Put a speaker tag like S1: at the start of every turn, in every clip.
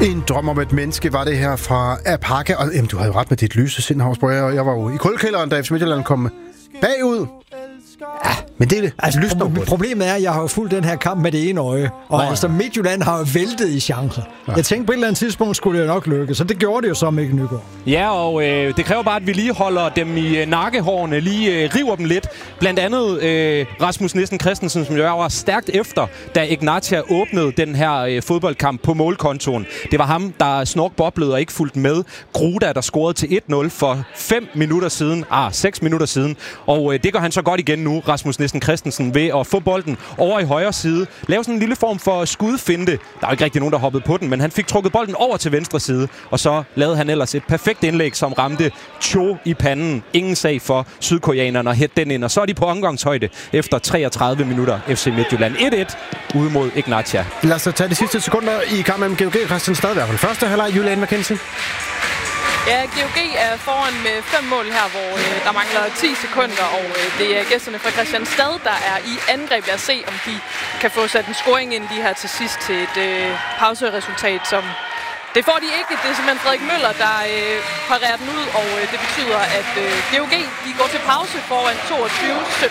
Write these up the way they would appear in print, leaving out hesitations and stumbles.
S1: En drøm om et menneske var det her fra Apaka. Og du havde jo ret med dit lyse sind, Havsborg. Jeg var jo i kulkælderen, da FC Midtjylland kom bagud. Ja, men det er det.
S2: Altså, problemet er, at jeg har jo fulgt den her kamp med det ene øje. Og altså, Midtjylland har jo væltet i chancer. Ja. Jeg tænkte, på et eller andet tidspunkt skulle det jo nok lykkes. Så det gjorde det jo så, Mikkel Nygaard.
S3: Ja, og det kræver bare, at vi lige holder dem i nakkehårene. Lige river dem lidt. Blandt andet Rasmus Nissen Christensen, som jo var stærkt efter, da Ignatia åbnede den her fodboldkamp på målkontoen. Det var ham, der snorkboblede og ikke fulgte med. Gruda, der scorede til 1-0 for 6 minutter siden. Og det gør han så godt igen nu, Rasmus Nissen Christensen, ved at få bolden over i højre side. Lave sådan en lille form for skudfinte. Der er jo ikke rigtig nogen, der hoppede på den, men han fik trukket bolden over til venstre side. Og så lavede han ellers et perfekt indlæg, som ramte Cho i panden. Ingen sag for sydkoreanerne at hætte den ind. Og så er de på omgangshøjde efter 33 minutter. FC Midtjylland 1-1 ude mod Ignatia.
S1: Lad os tage de sidste sekunder i kampen med GOG. Christian Stad, i hvert fald første halvleg. Julian McKenzie.
S4: Ja, GOG er foran med 5 mål her, hvor der mangler 10 sekunder, og det er gæsterne fra Kristianstad, der er i angreb. Lad os se, om de kan få sat en scoring ind lige her til sidst til et pauseresultat, som det får de ikke. Det er simpelthen Frederik Møller, der parerer den ud, og det betyder, at GOG de går til pause foran 22-17.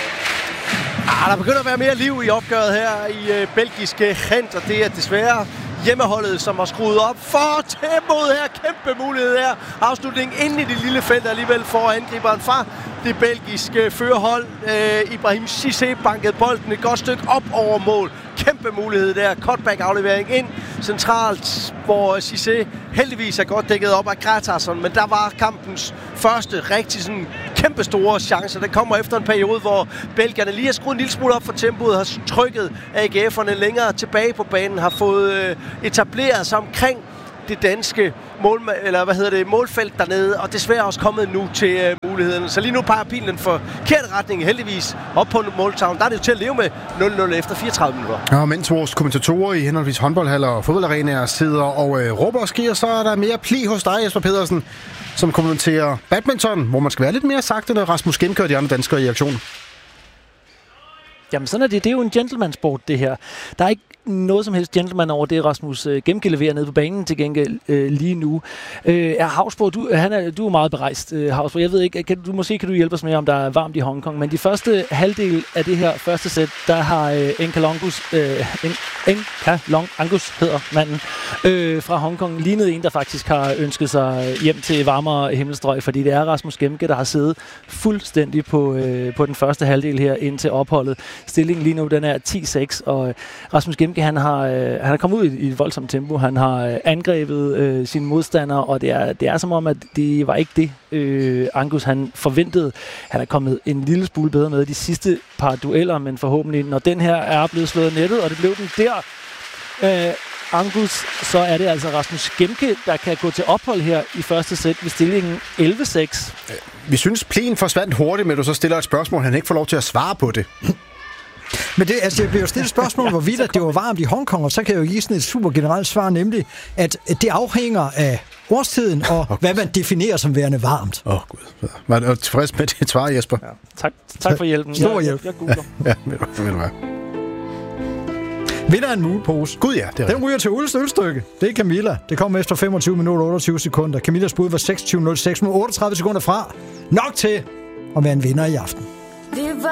S5: Der begynder at være mere liv i opgøret her i belgiske Gent, og det er desværre hjemmeholdet, som har skruet op for tempoet her. Kæmpe mulighed her. Afslutningen inde i det lille felt alligevel for angriberen fra det belgiske førerhold. Ibrahim Cissé bankede bolden et godt stykke op over mål. Kæmpe mulighed der. Cutback-aflevering ind centralt, hvor Cissé heldigvis er godt dækket op af Gratarsson. Men der var kampens første rigtig sådan kæmpe store chance. Den kommer efter en periode, hvor belgierne lige har skruet en lille smule op for tempoet, har trykket AGF'erne længere tilbage på banen, har fået etableret sig omkring det danske målfelt dernede, og desværre også kommet nu til muligheden. Så lige nu peger pilen for forkert retning, heldigvis op på måltavlen. Der er det jo til at leve med 0-0 efter 34 minutter.
S1: Ja, mens vores kommentatorer i henholdsvis håndboldhaller og fodboldarenaer sidder og råber og skier, så er der mere pli hos dig, Jesper Pedersen, som kommenterer badminton, hvor man skal være lidt mere sagte, når Rasmus Gemke og de andre danskere i aktion.
S6: Jamen sådan er det. Det er jo en gentleman-sport, det her. Der er ikke noget som helst gentleman over det, Rasmus Gemke leverer nede på banen til gengæld lige nu. Havsborg, du er meget berejst, Havsborg. Jeg ved ikke, kan du hjælpe os med, om der er varmt i Hongkong, men de første halvdel af det her første sæt, der har Enka Long Angus hedder manden, fra Hongkong, lignet en, der faktisk har ønsket sig hjem til varmere himmelstrøg, fordi det er Rasmus Gemke, der har siddet fuldstændig på den første halvdel her ind til opholdet. Stillingen lige nu, den er 10-6, og Rasmus Gemke, han har kommet ud i et voldsomt tempo. Han har angrebet sine modstandere, og det er som om, at det var ikke det, Angus han forventede. Han er kommet en lille smule bedre med de sidste par dueller, men forhåbentlig, når den her er blevet slået nettet, og det blev den der, Angus, så er det altså Rasmus Gemke, der kan gå til ophold her i første sæt ved stillingen 11-6.
S1: Vi synes, plen forsvandt hurtigt, men du så stiller et spørgsmål, han ikke får lov til at svare på det.
S2: Men det, altså, jeg bliver jo stillet spørgsmål, hvorvidt at det var varmt i Hongkong, og så kan jeg jo give sådan et super generelt svar, nemlig, at det afhænger af årstiden, og hvad man definerer som værende varmt.
S1: Gud. Var du tilfreds med det svar, Jesper?
S6: Ja. Tak for hjælpen.
S2: Stor hjælp.
S6: Jeg googler.
S1: Ja, ved du hvad?
S2: Vinder en mulepose.
S1: Gud ja, det er
S2: den ryger til Ulles ølstykke. Det er Camilla. Det kommer efter 25 minutter og 28 sekunder. Camillas bud var 26.06 med 38 sekunder fra. Nok til at være en vinder i aften.